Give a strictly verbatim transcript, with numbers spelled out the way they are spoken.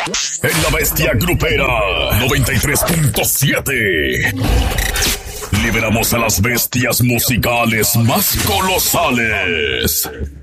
En la bestia grupera noventa y tres punto siete. Liberamos a las bestias musicales más colosales.